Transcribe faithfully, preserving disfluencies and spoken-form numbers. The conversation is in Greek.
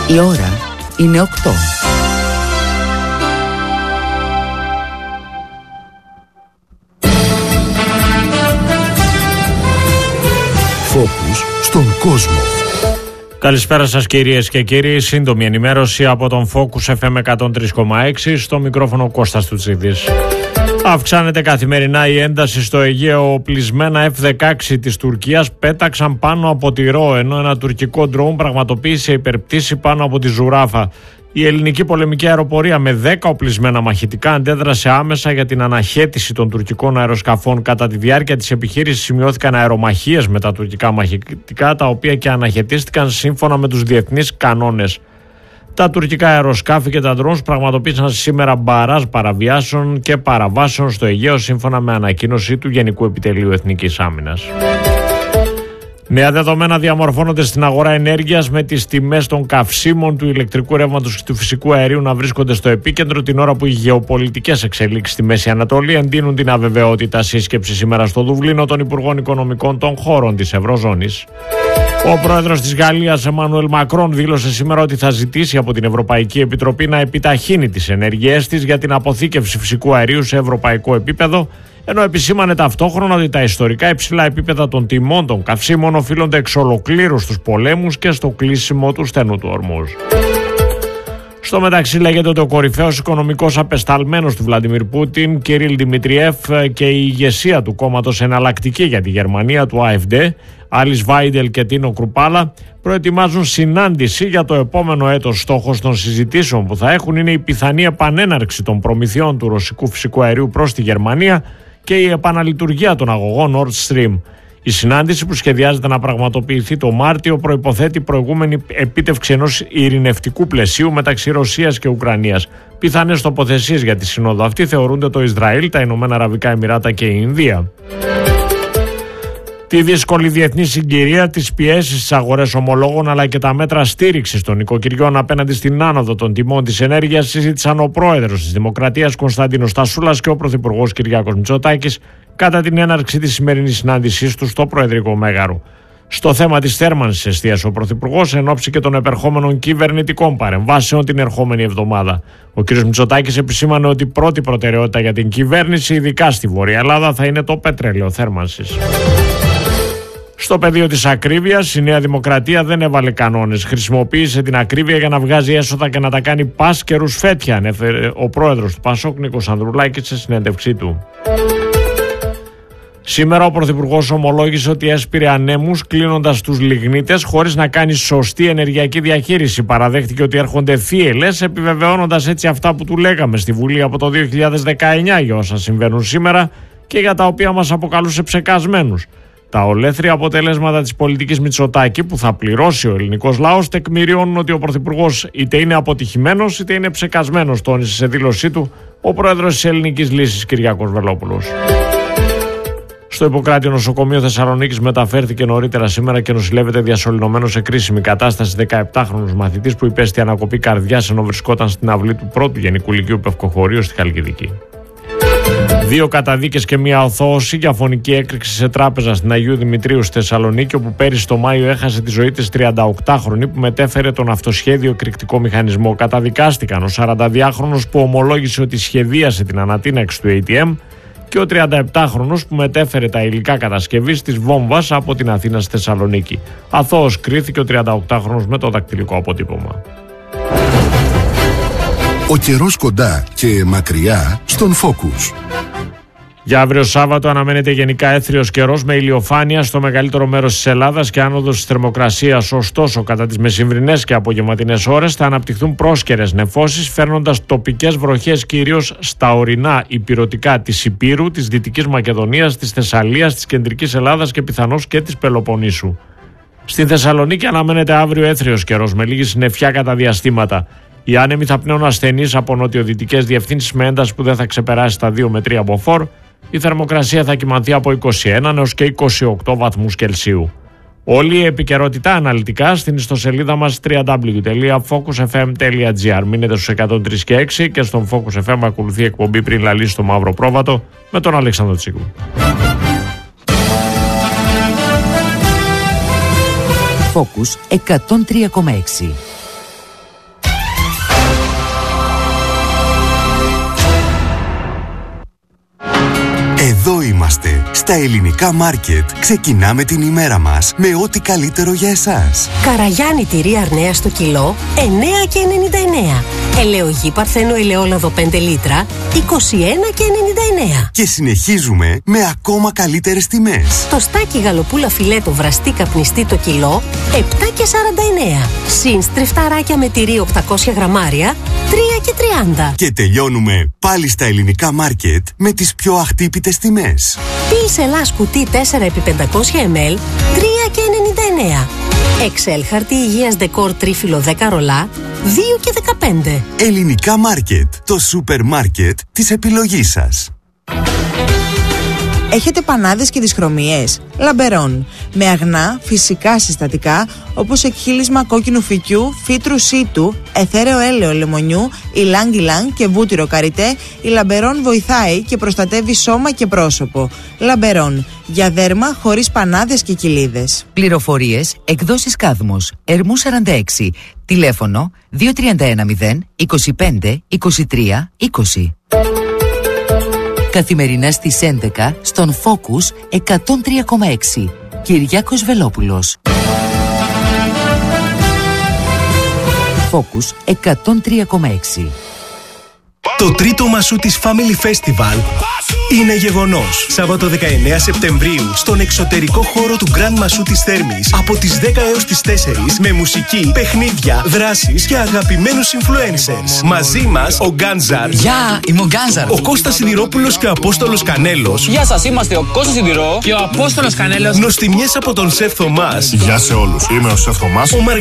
Η ώρα είναι οκτώ. Φόκους στον κόσμο. Καλησπέρα σας κυρίες και κύριοι. Σύντομη ενημέρωση από τον Focus εφ εμ εκατόν τρία κόμμα έξι. Στο μικρόφωνο Κώστας Τουτσίδης. Αυξάνεται καθημερινά η ένταση στο Αιγαίο. Οπλισμένα εφ δεκαέξι της Τουρκίας πέταξαν πάνω από τη Ρο, ενώ ένα τουρκικό ντρόουν πραγματοποίησε υπερπτήση πάνω από τη Ζουράφα. Η ελληνική πολεμική αεροπορία με δέκα οπλισμένα μαχητικά αντέδρασε άμεσα για την αναχέτηση των τουρκικών αεροσκαφών. Κατά τη διάρκεια της επιχείρησης σημειώθηκαν αερομαχίες με τα τουρκικά μαχητικά, τα οποία και αναχαιτίστηκαν σύμφωνα με τους διεθνείς κανόνες. Τα τουρκικά αεροσκάφη και τα ντρόουνς πραγματοποίησαν σήμερα μπαράζ παραβιάσεων και παραβάσεων στο Αιγαίο, σύμφωνα με ανακοίνωση του Γενικού Επιτελείου Εθνικής Άμυνας. Νέα δεδομένα διαμορφώνονται στην αγορά ενέργειας, με τις τιμές των καυσίμων, του ηλεκτρικού ρεύματος και του φυσικού αερίου να βρίσκονται στο επίκεντρο, την ώρα που οι γεωπολιτικές εξελίξεις στη Μέση Ανατολή εντείνουν την αβεβαιότητα. Σύσκεψη σήμερα στο Δουβλίνο των Υπουργών Οικονομικών των χώρων της Ευρωζώνης. Ο πρόεδρος της Γαλλίας, Εμμανουέλ Μακρόν, δήλωσε σήμερα ότι θα ζητήσει από την Ευρωπαϊκή Επιτροπή να επιταχύνει τις ενέργειές της για την αποθήκευση φυσικού αερίου σε ευρωπαϊκό επίπεδο, ενώ επισήμανε ταυτόχρονα ότι τα ιστορικά υψηλά επίπεδα των τιμών των καυσίμων οφείλονται εξ ολοκλήρου στους πολέμους και στο κλείσιμο του στενού του Ορμούζ. Στο μεταξύ, λέγεται ότι ο κορυφαίος οικονομικός απεσταλμένος του Βλαντιμίρ Πούτιν, Κυρίλ Δημητριέφ, και η ηγεσία του κόμματος Εναλλακτική για τη Γερμανία, του Α Εφ Ντι, Άλις Βάιντελ και Τίνο Κρουπάλα, προετοιμάζουν συνάντηση για το επόμενο έτος. Στόχος των συζητήσεων που θα έχουν είναι η πιθανή επανέναρξη των προμηθειών του ρωσικού φυσικού αερίου προς τη Γερμανία και η επαναλειτουργία των αγωγών Nord Stream. Η συνάντηση, που σχεδιάζεται να πραγματοποιηθεί το Μάρτιο, προϋποθέτει προηγούμενη επίτευξη ενός ειρηνευτικού πλαισίου μεταξύ Ρωσίας και Ουκρανίας. Πιθανές τοποθεσίες για τη σύνοδο αυτή θεωρούνται το Ισραήλ, τα Ηνωμένα Αραβικά Εμιράτα και η Ινδία. Τη δύσκολη διεθνή συγκυρία, τις πιέσεις στις αγορές ομολόγων αλλά και τα μέτρα στήριξης των νοικοκυριών απέναντι στην άνοδο των τιμών της ενέργειας συζήτησαν ο πρόεδρος της Δημοκρατίας Κωνσταντίνος Τασούλας και ο πρωθυπουργός Κυριάκος Μητσοτάκης κατά την έναρξη της σημερινής συνάντησής του στο Προεδρικό Μέγαρο. Στο θέμα της θέρμανσης εστίασε ο πρωθυπουργός εν ώψη και των επερχόμενων κυβερνητικών παρεμβάσεων την ερχόμενη εβδομάδα. Ο κ. Μητσοτάκης επισήμανε ότι πρώτη προτεραιότητα για την κυβέρνηση, ειδικά στη Βόρεια Ελλάδα, θα είναι το πετρέλαιο θέρμανσης. Στο πεδίο της ακρίβειας, η Νέα Δημοκρατία δεν έβαλε κανόνες. Χρησιμοποίησε την ακρίβεια για να βγάζει έσοδα και να τα κάνει πας και ρουσφέτια, ανέφερε ο πρόεδρος του Πασόκ, Νίκος Ανδρουλάκης, σε συνέντευξή του. Σήμερα ο Πρωθυπουργός ομολόγησε ότι έσπηρε ανέμους κλείνοντας τους λιγνίτες χωρίς να κάνει σωστή ενεργειακή διαχείριση. Παραδέχτηκε ότι έρχονται θύελλες, επιβεβαιώνοντας έτσι αυτά που του λέγαμε στη Βουλή από το δύο χιλιάδες δεκαεννιά για όσα συμβαίνουν σήμερα και για τα οποία μας αποκαλούσε ψεκασμένους. Τα ολέθρια αποτελέσματα της πολιτικής Μητσοτάκη που θα πληρώσει ο ελληνικός λαός τεκμηριώνουν ότι ο Πρωθυπουργός είτε είναι αποτυχημένος είτε είναι ψεκασμένος, τόνισε σε δήλωσή του ο πρόεδρος της Ελληνικής Λύσης Κυριάκος Βελόπουλος. Στο Ιπποκράτιο Νοσοκομείο Θεσσαλονίκης μεταφέρθηκε νωρίτερα σήμερα και νοσηλεύεται διασωληνωμένος σε κρίσιμη κατάσταση δεκαεπτάχρονος μαθητής που υπέστη ανακοπή καρδιάς ενώ βρισκόταν στην αυλή του πρώτου Γενικού Λυκείου Πευκοχωρίου στη Χαλκιδική. Δύο καταδίκες και μία αθώωση για φωνική έκρηξη σε τράπεζα στην Αγίου Δημητρίου στη Θεσσαλονίκη, όπου πέρυσι το Μάιο έχασε τη ζωή της τριανταοκτάχρονη που μετέφερε τον αυτοσχέδιο εκρηκτικό μηχανισμό. Καταδικάστηκαν ο σαρανταδυάχρονος που ομολόγησε ότι σχεδίασε την ανατείναξη του έι τι εμ και ο τριανταεπτάχρονος που μετέφερε τα υλικά κατασκευής της βόμβας από την Αθήνα στη Θεσσαλονίκη. Αθώος κρίθηκε ο τριανταοκτάχρονος με το δακτυλικό αποτύπωμα. Ο καιρός κοντά και μακριά στον Focus. Για αύριο Σάββατο αναμένεται γενικά έθριος καιρός με ηλιοφάνεια στο μεγαλύτερο μέρος της Ελλάδας και άνοδος της θερμοκρασίας. Ωστόσο, κατά τις μεσημβρινές και απογευματινές ώρες θα αναπτυχθούν πρόσκαιρες νεφώσεις, φέρνοντας τοπικές βροχές κυρίως στα ορεινά υπηρωτικά της Υπήρου, της Δυτικής Μακεδονίας, της Θεσσαλίας, της Κεντρικής Ελλάδας και πιθανώς και της Πελοποννήσου. Στην Θεσσαλονίκη αναμένεται αύριο έθριος καιρός με λίγη συννεφιά κατά διαστήματα. Οι άνεμοι θα πνέουν ασθενείς από νοτιοδυτικές διευθύνσεις με ένταση που δεν θα ξεπεράσει τα δύο με τρία μποφόρ. Η θερμοκρασία θα κυμανθεί από είκοσι ένα έως και είκοσι οκτώ βαθμούς Κελσίου. Όλη η επικαιρότητα αναλυτικά στην ιστοσελίδα μας double-u double-u double-u τελεία focus f m τελεία g r. Μείνετε στους εκατόν τρία και έξι και στον Focus εφ εμ ακολουθεί εκπομπή πριν λαλήσει στο Μαύρο Πρόβατο με τον Αλέξανδρο Τσίγκου. Focus εκατόν τρία κόμμα έξι. Εδώ είμαστε, στα Ελληνικά Μάρκετ. Ξεκινάμε την ημέρα μας με ό,τι καλύτερο για εσάς. Καραγιάννη τυρί Αρνέα στο κιλό, εννέα και ενενήντα εννέα. Ελαιογή Παρθένο ελαιόλαδο πέντε λίτρα, είκοσι ένα και ενενήντα εννέα. Και συνεχίζουμε με ακόμα καλύτερες τιμές. Το στάκι γαλοπούλα φιλέτο βραστή καπνιστή το κιλό, επτά και σαράντα εννέα. Συν στριφταράκια με τυρί οκτακόσια γραμμάρια, τρία και τριάντα. Και τελειώνουμε πάλι στα Ελληνικά Μάρκετ με τις πιο αχτύπητες τιμές. Ποίης Ελλάς κουτί τέσσερα επί πεντακόσια μιλιλίτρα, τρία και ενενήντα εννέα. Εξέλ χαρτί υγείας δεκόρ τρίφυλλο δέκα ρολά, δύο και δεκαπέντε. Ελληνικά Μάρκετ, το σούπερ μάρκετ της επιλογής σας. Έχετε πανάδες και δυσχρωμίες? Λαμπερόν. Με αγνά, φυσικά συστατικά, όπως εκχύλισμα κόκκινου φυκιού, φύτρου σίτου, αιθέρεο έλαιο λεμονιού, ηλάνγκ ηλάνγκ και βούτυρο καριτέ, η Λαμπερόν βοηθάει και προστατεύει σώμα και πρόσωπο. Λαμπερόν. Για δέρμα χωρίς πανάδες και κοιλίδες. Πληροφορίες, εκδόσεις Κάδμος, Ερμού σαράντα έξι, τηλέφωνο δύο τρία ένα μηδέν είκοσι πέντε είκοσι τρία είκοσι. Καθημερινά στις έντεκα στον Focus εκατόν τρία κόμμα έξι. Κυριάκος Βελόπουλος. Focus εκατόν τρία κόμμα έξι. Το τρίτο μασού της Family Festival είναι γεγονός. Σάββατο δεκαεννέα Σεπτεμβρίου στον εξωτερικό χώρο του Grand Μασού της Θέρμης από τις δέκα έως τις τέσσερις με μουσική, παιχνίδια, δράσεις και αγαπημένους influencers. Μαζί μας ο Γκάνζαρ. Γεια, είμαι ο Γκάνζαρ. Ο Κώστας Σιδηρόπουλος και ο Απόστολος Κανέλος. Γεια σας, είμαστε ο Κώστας Σιδηρό και ο Απόστολος Κανέλος. Νοστιμιές από τον Σεφ Θωμάς. Γεια σε όλους, είμαι ο Σεφ Θωμάς. Ο